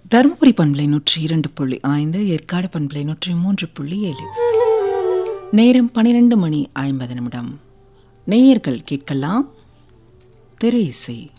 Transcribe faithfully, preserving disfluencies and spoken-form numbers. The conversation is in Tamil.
தருமபுரி பண்பலை நூற்றி இரண்டு புள்ளி ஐந்து, ஏற்காடு பண்பலை நூற்றி மூன்று புள்ளி ஏழு. நேரம் பனிரெண்டு மணி ஐம்பது நிமிடம். நேயர்கள் கேட்கலாம் திரை இசை.